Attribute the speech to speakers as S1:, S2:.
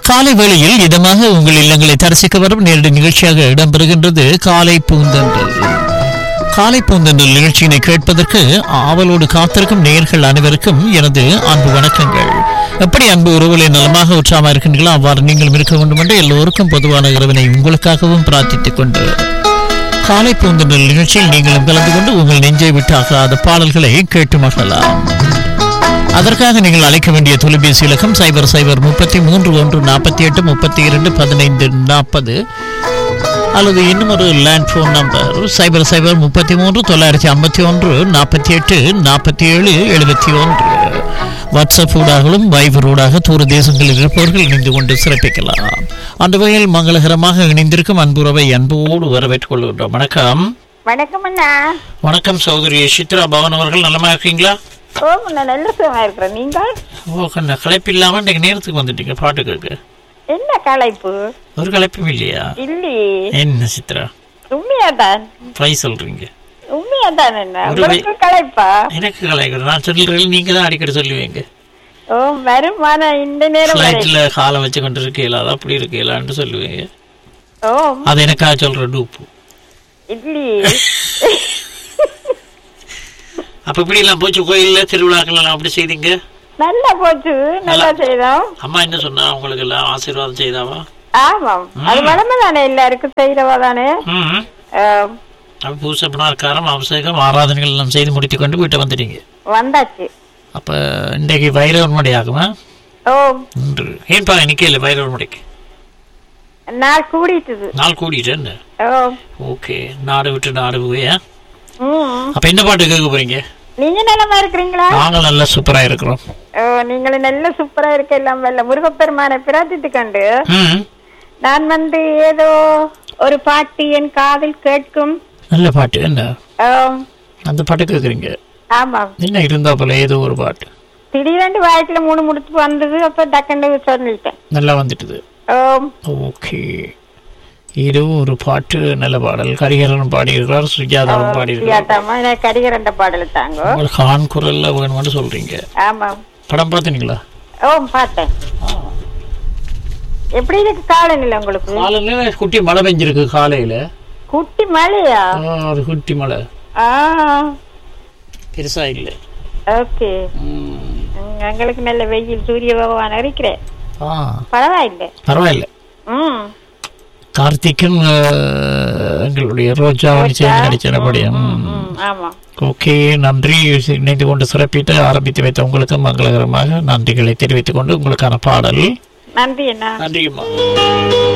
S1: காலை வேளையில் இதமாக உங்கள் இல்லங்களை தரிசிக்க வரும் நேரடி நிகழ்ச்சியாக இடம்பெறுகின்றது காலை பூந்தன்றல். காலை பூந்தன்றல் நிகழ்ச்சியினை கேட்பதற்கு ஆவலோடு காத்திருக்கும் நேயர்கள் அனைவருக்கும் எனது அன்பு வணக்கங்கள். எப்படி அன்பு உறவுகளை நலமாக உற்சாகமாக இருக்கின்றீர்களோ அவ்வாறு நீங்களும் இருக்க வேண்டும் என்று எல்லோருக்கும் பொதுவான இறைவனை உங்களுக்காகவும் பிரார்த்தித்துக் கொண்டு காலை பூந்தன்றல் நிகழ்ச்சியில் நீங்களும் கலந்து கொண்டு உங்கள் நெஞ்சை விட்டாகாத பாடல்களை கேட்டு மகிழலாம். அதற்காக நீங்கள் அழைக்க வேண்டிய தொலைபேசி இலக்கம் 0033 அல்லது இன்னும் ஒரு லேண்ட் போன் நம்பர் 0033 வாட்ஸ்அப் ஊடாகவும் வைபர் ஊடாக தூர தேசங்களில் இருப்பவர்கள் இணைந்து கொண்டு சிறப்பிக்கலாம். அந்த வகையில் மங்களகரமாக இணைந்திருக்கும் அன்புறவை அன்போடு வரவேற்றுக் கொள்கின்றோம். வணக்கம்.
S2: வணக்கம் அண்ணா.
S1: வணக்கம் சகோதரி சித்ரா பவன் அவர்கள், நலமா இருக்கீங்களா?
S2: ஓ, நான் நல்ல சுகமா இருக்கிறேன். நீங்கள்?
S1: ஓ, களைப்பு இல்லாம இன்னைக்கு நேரத்துக்கு வந்துட்டீங்க பாட்டு கேட்க.
S2: என்ன களைப்பு?
S1: ஒரு களைப்பும் இல்லையா?
S2: இல்லையே.
S1: என்ன சித்ரா
S2: உண்மையாதான்
S1: போய் சொல்றீங்க?
S2: உண்மையாதான். என்ன உங்களுக்கு களைப்பா?
S1: எனக்கு களைப்பு நான் சொல்றேன், நீங்க தான் அடிக்கடி சொல்லுவீங்க.
S2: ஓ, வருமான இந்த நேரம்
S1: ஃப்ளைட்ல காலை வச்சு கொண்டு இருக்கீங்களா, அது அப்படி இருக்கீங்களான்னு சொல்லுவீங்க.
S2: ஓ,
S1: அது எனக்காக சொல்ற டூப்பு
S2: இல்லையே.
S1: அப்ப இப்படி எல்லாம் போச்சு, கோயில்ல திருவிழாக்கள் எல்லாம் அப்படி செய்தீங்க?
S2: நல்லா போச்சு, நல்லா செய்தோம்.
S1: அம்மா என்ன சொன்னா, உங்களுக்கு எல்லாம் ஆசீர்வாதம் செய்தாவா?
S2: ஆமாம், அது வளமை தானே, எல்லாருக்கும் செய்தவா தானே.
S1: அப்ப பூசை புனஸ்காரம் அபிஷேகம் ஆராதனைகள் எல்லாம் செய்து முடித்து கொண்டு வீட்டை வந்துட்டீங்க?
S2: வந்தாச்சு.
S1: அப்ப இன்றைக்கு வைரவர் மடை ஆகுமா?
S2: ஓ,
S1: ஏன்பா நிக்கல வைரவர் மடைக்கு?
S2: நாள் கூடிட்டுது.
S1: நாள் கூடிட்டு. ஓகே, நாடு விட்டு நாடு போய். அப்ப என்ன பாட்டு கேட்க போறீங்க?
S2: நீங்க நலமா இருக்கிறீங்களா?
S1: நாங்க நல்லா சூப்பரா இருக்கிறோம்.
S2: நீங்களும் நல்ல சூப்பரா இருக்க. எல்லாம் வெல்ல முருகப்பெருமானை பிரார்த்தித்து கண்டு நான் ஏதோ ஒரு பாட்டு என் காதில் கேட்கும்.
S1: நல்ல பாட்டு. என்ன அந்த பாட்டு கேக்குறீங்க?
S2: ஆமா,
S1: என்ன இருந்தா போல ஏதோ ஒரு பாட்டு
S2: திடீரென்று வாய்க்குல 3 முடிச்சு வந்தது. அப்ப டக்குன்னு சொல்லிட்டேன், நல்லா
S1: வந்துட்டுது. ஓகே, இது ஒரு பாட்டு, நல்ல பாடல். கரிகரன் பாடியிருக்கிறார், சுஜாதாவும் பாடியிருக்கிறார்.
S2: கரிகரன் பாடல் தாங்க
S1: உங்களுக்கு ஆண் குரல்ல வேணும்னு சொல்றீங்க.
S2: ஆமா,
S1: படம் பார்த்தீங்களா?
S2: ஓ, பார்த்தேன். எப்படி இருக்கு காலநிலை உங்களுக்கு?
S1: காலையில குட்டி மழை பெஞ்சிருக்கு. காலையில
S2: குட்டி மழையா?
S1: ஒரு குட்டி மழை, பெருசா இல்ல.
S2: ஓகே, எங்களுக்கு நல்ல வெயில், சூரிய பகவான் இருக்கிறேன். பரவாயில்ல.
S1: கார்த்திக்கும் எங்களுடைய ரோஜாவும் சேர்ந்து நடிச்சபடியும். ஓகே, நன்றி. இணைந்து கொண்டு சிறப்பிட்டு ஆரம்பித்து வைத்த உங்களுக்கு மங்களகரமாக நன்றிகளை தெரிவித்துக் கொண்டு உங்களுக்கான பாடல்.
S2: நன்றி. என்ன?
S1: நன்றியுமா.